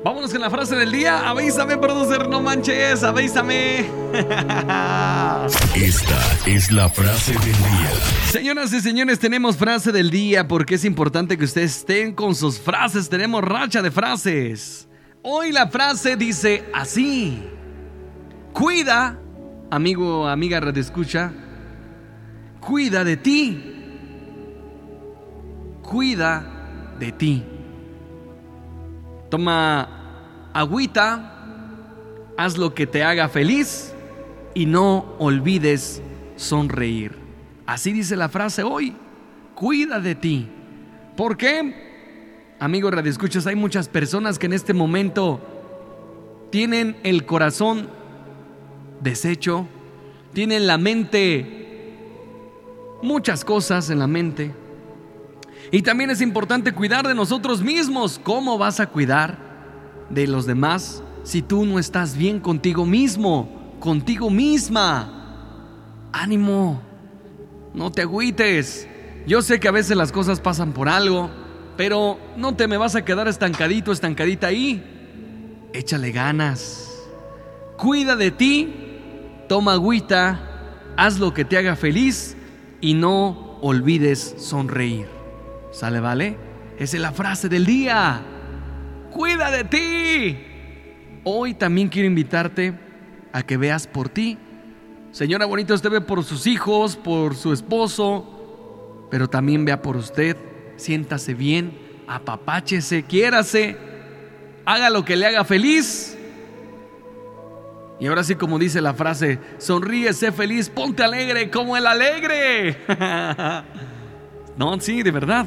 Vámonos con la frase del día. Avísame, producer, no manches, avísame. Esta es la frase del día. Señoras y señores, tenemos frase del día porque es importante que ustedes estén con sus frases. Tenemos racha de frases. Hoy la frase dice así: cuida, amigo, amiga radioescucha, cuida de ti. Cuida de ti. Toma agüita, haz lo que te haga feliz y no olvides sonreír. Así dice la frase hoy: cuida de ti. ¿Por qué? Amigos radioescuchas, hay muchas personas que en este momento tienen el corazón deshecho, tienen la mente, muchas cosas en la mente. Y también es importante cuidar de nosotros mismos. ¿Cómo vas a cuidar de los demás si tú no estás bien contigo mismo, contigo misma? Ánimo, no te agüites. Yo sé que a veces las cosas pasan por algo, pero no te me vas a quedar estancadito, estancadita ahí. Échale ganas. Cuida de ti, toma agüita, haz lo que te haga feliz y no olvides sonreír. ¿Sale, vale? Esa es la frase del día. ¡Cuida de ti! Hoy también quiero invitarte a que veas por ti. Señora bonita, usted ve por sus hijos, por su esposo, pero también vea por usted. Siéntase bien, apapáchese, quiérase, haga lo que le haga feliz. Y ahora sí, como dice la frase, sonríe, sé feliz, ponte alegre como el alegre. No, sí, de verdad.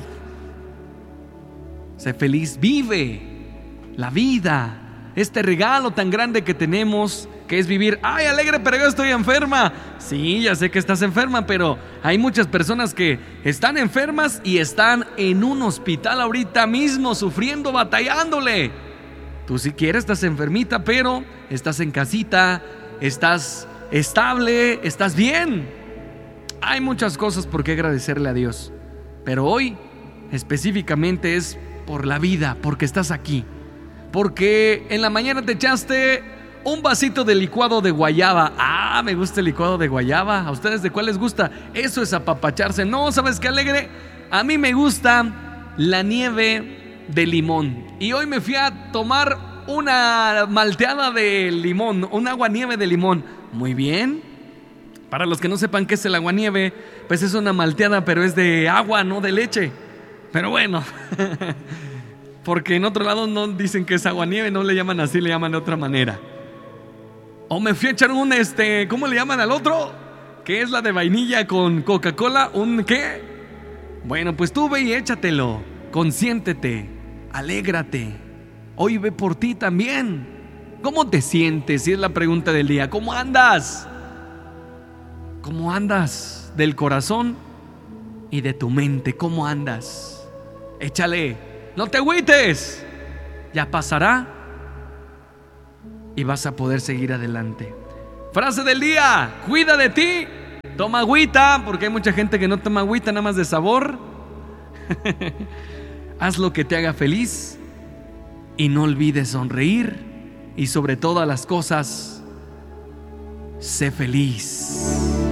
Sé feliz, vive la vida, este regalo tan grande que tenemos, que es vivir. Ay, alegre, pero yo estoy enferma. Sí, ya sé que estás enferma, pero hay muchas personas que están enfermas y están en un hospital ahorita mismo, sufriendo, batallándole. Tú si quieres estás enfermita, pero estás en casita, estás estable, estás bien. Hay muchas cosas por qué agradecerle a Dios, pero hoy específicamente es por la vida, porque estás aquí, porque en la mañana te echaste un vasito de licuado de guayaba. Ah, me gusta el licuado de guayaba. ¿A ustedes de cuál les gusta? Eso es apapacharse. No, ¿sabes qué, alegre? A mí me gusta la nieve de limón. Y hoy me fui a tomar una malteada de limón, un aguanieve de limón. Muy bien. Para los que no sepan qué es el aguanieve, pues es una malteada, pero es de agua, no de leche. Pero bueno, porque en otro lado no dicen que es aguanieve, no le llaman así, le llaman de otra manera. O me fui a echar un ¿cómo le llaman al otro? Que es la de vainilla con Coca-Cola, ¿un qué? Bueno, pues tú ve y échatelo, consiéntete, alégrate. Hoy ve por ti también. ¿Cómo te sientes? Si es la pregunta del día. ¿Cómo andas? ¿Cómo andas del corazón y de tu mente? ¿Cómo andas? Échale, no te agüites. Ya pasará y vas a poder seguir adelante. Frase del día: cuida de ti, toma agüita, porque hay mucha gente que no toma agüita, nada más de sabor. Haz lo que te haga feliz y no olvides sonreír, y sobre todas las cosas, sé feliz.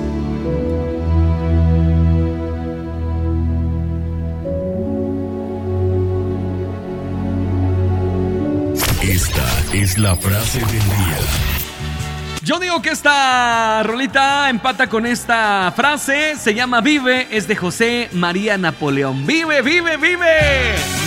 Esta es la frase del día. Yo digo que esta rolita empata con esta frase. Se llama Vive, es de José María Napoleón. Vive, vive, vive.